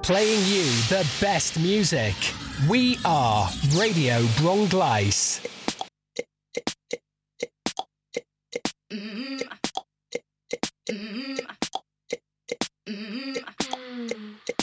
Playing you the best music. We are Radio Brongleis. Mm-hmm. Mm-hmm.